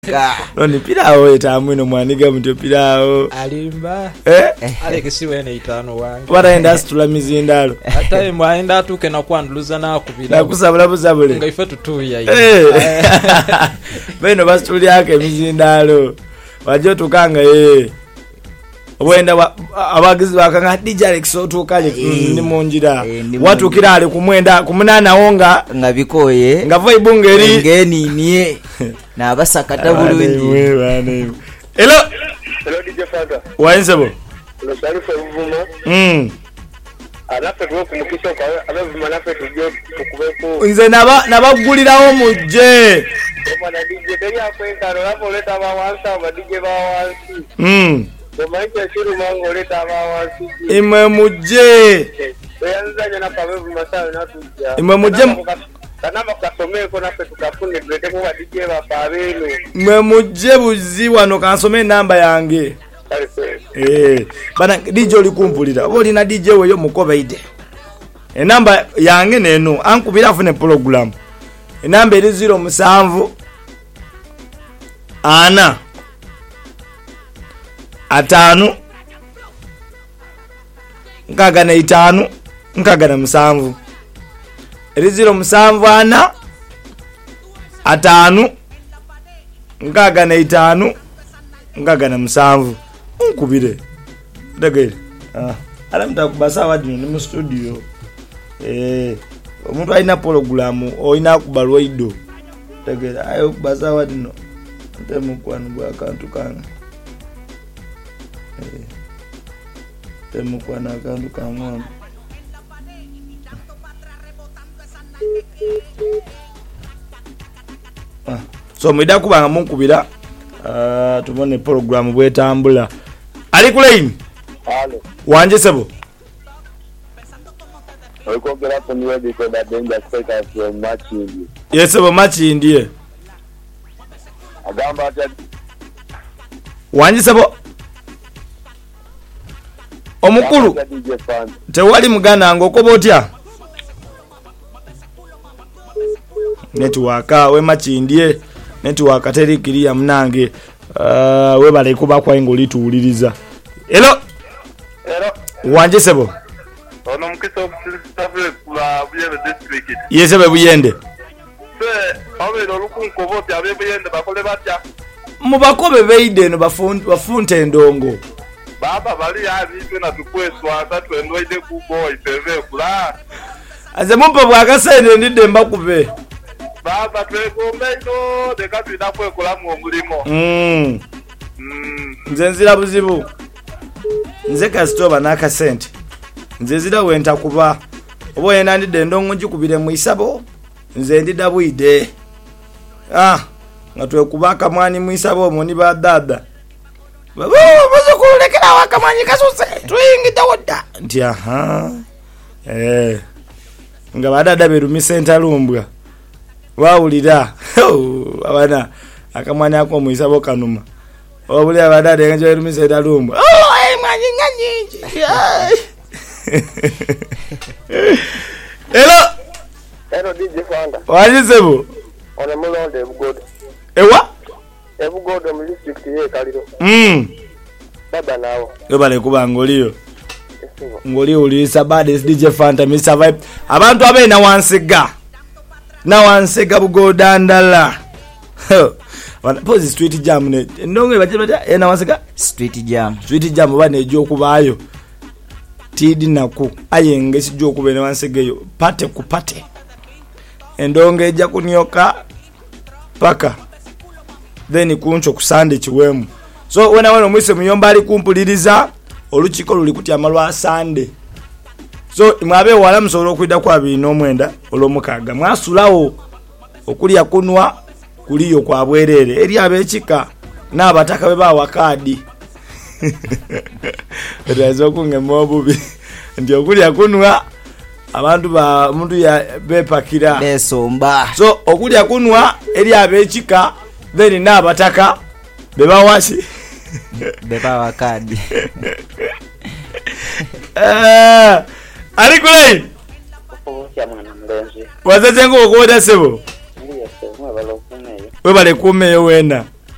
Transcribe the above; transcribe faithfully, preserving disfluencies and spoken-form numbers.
Noni pirao etamu ino mwaniga mutyo pirao. Alimba. Eh? Alekisi wene itano wange. Waraenda asitula mizindalo. Hata mwaenda atuke na kwanduza na kupira. Na kusabula busabule. Nga ife tutuya hiyo. Eh. Beno basituli yake mizindalo. Wajo tukanga eh. Wenda abagizi bakanga D J Alex otukale ni munjira. Watu kirale kumwenda kumunana onga nga bikoye nga voi bungeri ngeni niye na abasakata bulungi. Hello. Hello D J Fada. Waensebo. Lo sarifu vumo. Mm. Alafu tuwo kumukisha kwa alafu manafe tujyo tukubeko. Nze naba nabagulirawo mujje. Koma na D J beri akwenda alafu leta bawansa ba D J bawansi. Mm. Domaike shiru mango leta bawansi. Imwe mujje. Yanza jana pawevu masawe na tujja. Imwe mujje. Kanama kasomee ko nafe tukafune tulete ko ba D J ba pabeno. Mwe mujje buzi wano kansome namba yange. Eh, bana D J olikumpulira. Oli na D J weyo mukobeide. E namba yange neno ankubira afune program. E namba eri zero musanvu ana atano nkaga na itano nkaga na musanvu. Eri zero musanvu ana atano nkaga na itano nkaga na musanvu. Nkubire dagere ah ala mtakubasa wadino ni mu studio eh omuntu alina program oina kubalwa ido dagere ayo kubasa wadino ntemu kwanu bwa kantu kana eh temu kwana kantu kana ah so mwida kubanga munkubira ah tubone program bwetambula. Ali kulaini? Halo. Wanje sebo. Oiko kera ko niwe diko da danger strike from match ndi. Yes sebo match ndiye. Agamba ata Wanje sebo. Omukulu. Tewali mugana ngo kobotya. Network we match ndiye. Network terikiriya mnange. Uh, we bale kuba kwa ingoli tuuliriza. Hello. Hello. Wanje sebo. Ono mkiso msitafile kula buyende district. Yese be buyende. Se, awe lo lukunko vote abe buyende bakole batya. Mubakobe beide no bafunte bafunte ndongo. Baba bali yabi na tukweswa atatu endwaide kubo iteve kula. Aze mumpa bwakasende ndide mbakube. Baba twekombeto de kapita kwe kula mu mulimo. Mm. Mm. Nze nzira buzibu. Nze kasitoba naka sente. Nze zira wenta kuba. Obo yena ndide ndongo njikubire mu isabo. Nze ndida buide. Ah, ngatwe kubaka mwani mu isabo moni ba dada. Baba bazo kulekera wakamwanyi kasuse. Tuyingita woda. Nti aha. Eh. Nga badada beru center lumbwa. Waulira abana akamwana yako muisabo kanuma obuli abadade nje erumise dalumba oh ay mwanyi nganyinji hello Hello D J Fanda. wajisebo Ona mulonde ebugodo. Ewa Ebugodo mu district ye kaliro. mm Baba nawo. yobale kuba ngoliyo ngoliyo ulisa bade D J Fanta mi survive abantu abena wansiga na wansega bugoda ndala wana pose street jam ne ndonge bajibata ena wansega street jam street jam bane ejo kubayo tidi naku ayenge sijo kubene wansegeyo pate kupate endonge eja kunyoka paka then kuncho kusande chiwemu so wena wena mwise muyomba ali kumpuliriza oluchiko luli kuti amalwa sande so mwabe wala msoro kwida kwa bino mwenda olomukaga mwasulawo okulya kunwa kuliyo kwa bwerere eri abechika nabataka beba wakadi rezo kunge mobubi ndio okulya kunwa abantu ba muntu ya bepakira besomba so okulya kunwa eri abechika then nabataka beba wasi beba wakadi eh ali kule Ofumusya mwana mlenzi. wazazengo okoda sebo Ndiye se mwa balo kumeyo. we bale kumeyo wena